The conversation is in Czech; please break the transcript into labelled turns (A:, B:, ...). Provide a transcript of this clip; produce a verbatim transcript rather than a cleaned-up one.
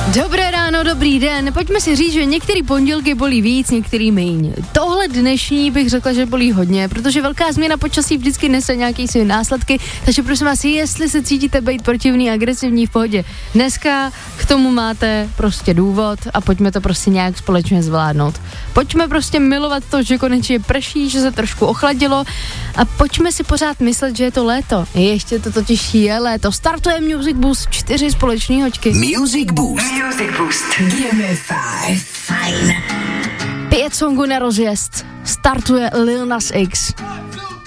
A: Dobré ráno, dobrý den. Pojďme si říct, že některý pondělky bolí víc, některý méně. Tohle dnešní bych řekla, že bolí hodně, protože velká změna počasí vždycky nese nějaký své následky, takže prosím vás, jestli se cítíte být protivný, agresivní, v pohodě. Dneska k tomu máte prostě důvod a pojďme to prostě nějak společně zvládnout. Pojďme prostě milovat to, že konečně prší, že se trošku ochladilo a pojďme si pořád myslet, že je to léto. Ještě to totiž je léto. Startuje Music Boost, čtyři společní hoďky.
B: Music Boost.
C: Music Boost. Give me five. Fine.
A: Pět songů na rozjezd. Startuje Lil Nas X.